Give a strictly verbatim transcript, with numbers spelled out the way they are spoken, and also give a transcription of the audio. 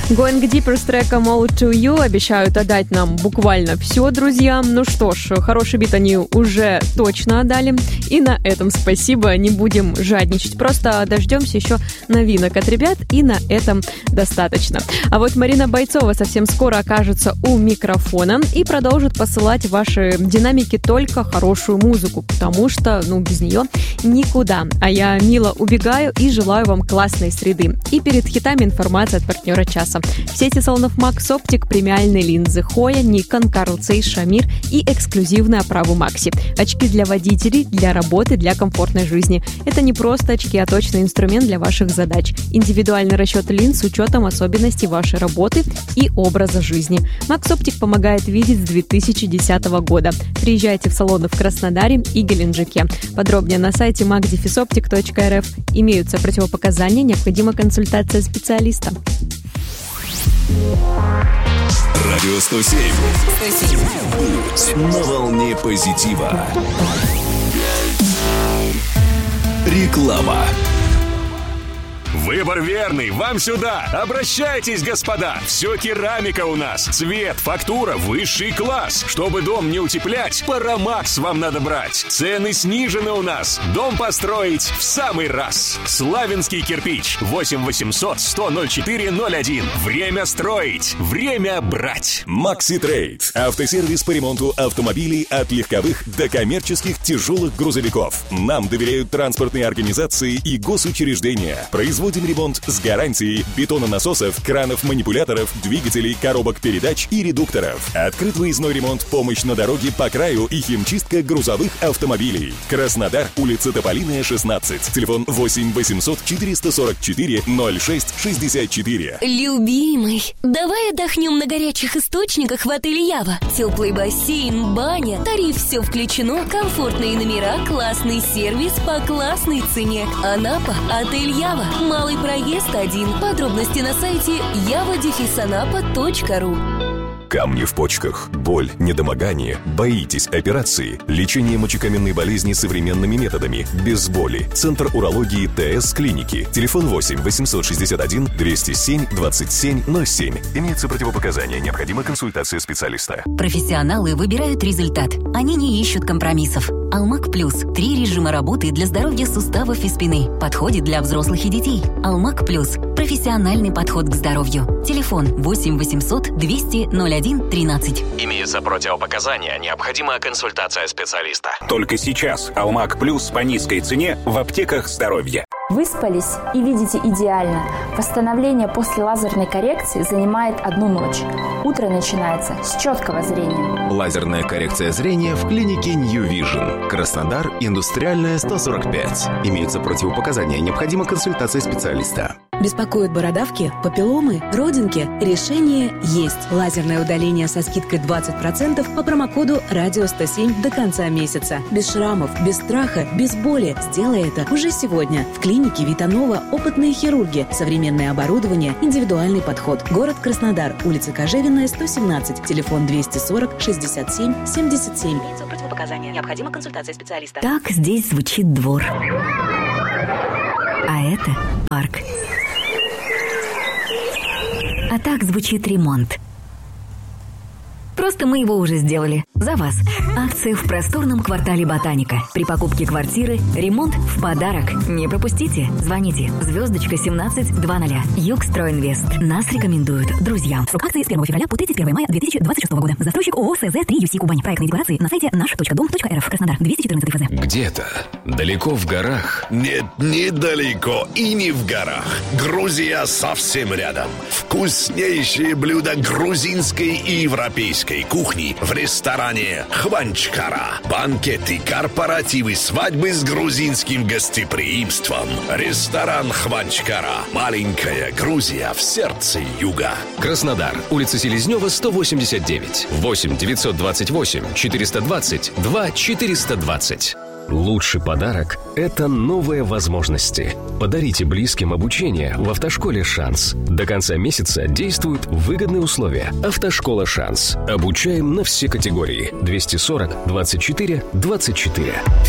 Going Deeper с треком All To You обещают отдать нам буквально все, друзья. Ну что ж, хороший бит они уже точно отдали. И на этом спасибо, не будем жадничать. Просто дождемся еще новинок от ребят, и на этом достаточно. А вот Марина Бойцова совсем скоро окажется у микрофона и продолжит посылать в ваши динамики только хорошую музыку, потому что, ну, без нее никуда. А я мило убегаю и желаю вам классной среды. И перед хитами информация от партнера часа. В сети салонов Max Optic премиальные линзы Hoya, Nikon, Carl Zeiss, Shamir и эксклюзивные оправы Maxi. Очки для водителей, для работы, для комфортной жизни. Это не просто очки, а точный инструмент для ваших задач. Индивидуальный расчет линз с учетом особенностей вашей работы и образа жизни. Max Optic помогает видеть с две тысячи десятого года. Приезжайте в салоны в Краснодаре и Геленджике. Подробнее на сайте max dash optic точка эр эф. Имеются противопоказания, необходима консультация специалиста. Радио сто семь. Путь на волне позитива. Реклама. Выбор верный, вам сюда! Обращайтесь, господа! Все керамика у нас. Цвет, фактура, высший класс. Чтобы дом не утеплять, Парамакс вам надо брать. Цены снижены у нас. Дом построить в самый раз. Славянский кирпич. восемь восемьсот сто ноль четыре ноль один. Время строить. Время брать. Макси Трейд. Автосервис по ремонту автомобилей от легковых до коммерческих тяжелых грузовиков. Нам доверяют транспортные организации и госучреждения. Производим ремонт с гарантией бетононасосов, кранов-манипуляторов, двигателей, коробок передач и редукторов. Открыт выездной ремонт, помощь на дороге по краю и химчистка грузовых автомобилей. Краснодар, улица Тополиная, шестнадцать. Телефон восемь восемьсот четыреста сорок четыре ноль шесть шестьдесят четыре. Любимый, давай отдохнем на горячих источниках в отеле Ява. Теплый бассейн, баня, тариф все включено, комфортные номера, классный сервис по классной цене. Анапа, отель Ява. Малый проезд один. Подробности на сайте ява дефис анапа точка ру. Камни в почках, боль, недомогание, боитесь операции, лечение мочекаменной болезни современными методами, без боли. Центр урологии ТС клиники. Телефон восемь восемьсот шестьдесят один двести семь двадцать семь ноль семь. Имеются противопоказания, необходима консультация специалиста. Профессионалы выбирают результат. Они не ищут компромиссов. Алмак Плюс. Три режима работы для здоровья суставов и спины. Подходит для взрослых и детей. Алмак Плюс. Профессиональный подход к здоровью. Телефон восемь восемьсот двести ноль один тринадцать. Имеются противопоказания, необходима консультация специалиста. Только сейчас Алмак Плюс по низкой цене в аптеках здоровья. Выспались и видите идеально. Восстановление после лазерной коррекции занимает одну ночь. Утро начинается с четкого зрения. Лазерная коррекция зрения в клинике New Vision. Краснодар, Индустриальная, сто сорок пять. Имеются противопоказания, необходима консультация специалиста. Беспокоят бородавки, папилломы, родинки? Решение есть. Лазерное удаление со скидкой двадцать процентов по промокоду радио сто семь до конца месяца. Без шрамов, без страха, без боли. Сделай это уже сегодня. В клинике Витанова опытные хирурги, современное оборудование, индивидуальный подход. Город Краснодар, улица Кожевенная, сто семнадцать. Телефон двести сорок шестьдесят семь семьдесят семь. Имеются противопоказания. Необходима консультация специалиста. Так здесь звучит двор. А это парк. А так звучит ремонт. Просто мы его уже сделали. За вас. Акции в просторном квартале Ботаника. При покупке квартиры ремонт в подарок. Не пропустите. Звоните. Звездочка семнадцать двадцать. Югстройинвест. Нас рекомендуют друзьям. Срок акции с первого февраля по тридцать первого мая две тысячи двадцать шестого года. Застройщик ООО СЗ три ю си Кубань. Проектные декларации на сайте наш точка дом точка эр эф. Краснодар. двести четырнадцать ФЗ. Где-то далеко в горах. Нет, недалеко и не в горах. Грузия совсем рядом. Вкуснейшие блюда грузинской и европейской кухни в ресторане Хванчкара. Банкеты, корпоративы, свадьбы с грузинским гостеприимством. Ресторан Хванчкара. Маленькая Грузия в сердце юга. Краснодар. Улица Селезнева, сто восемьдесят девять. восемь девятьсот двадцать восемь четыреста двадцать два четыреста двадцать. Лучший подарок – это новые возможности. Подарите близким обучение в автошколе «Шанс». До конца месяца действуют выгодные условия. Автошкола «Шанс». Обучаем на все категории. двести сорок двадцать четыре двадцать четыре.